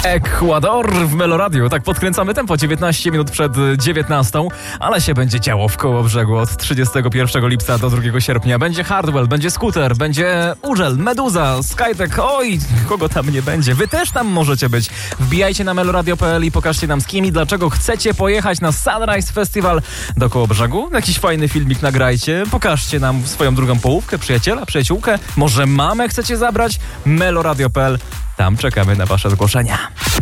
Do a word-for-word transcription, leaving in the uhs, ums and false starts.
Ekwador w Meloradiu. Tak podkręcamy tempo, dziewiętnaście minut przed dziewiętnastą, ale się będzie działo w Kołobrzegu od trzydziestego pierwszego lipca do drugiego sierpnia. Będzie Hardwell, będzie Scooter, będzie Urzel, Meduza, Skytek, oj, kogo tam nie będzie. Wy też tam możecie być. Wbijajcie na meloradio kropka p l i pokażcie nam z kim i dlaczego chcecie pojechać na Sunrise Festival do Kołobrzegu. Jakiś fajny filmik nagrajcie, pokażcie nam swoją drugą połówkę, przyjaciela, przyjaciółkę. Może mamę chcecie zabrać? meloradio kropka p l. Tam czekamy na wasze zgłoszenia.